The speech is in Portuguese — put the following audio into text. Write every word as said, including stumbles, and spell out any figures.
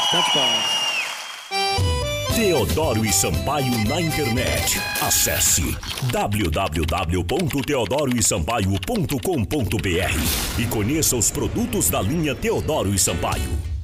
Bastante palmas. Teodoro e Sampaio na internet. Acesse w w w ponto teodoro e sampaio ponto com ponto b r e conheça os produtos da linha Teodoro e Sampaio.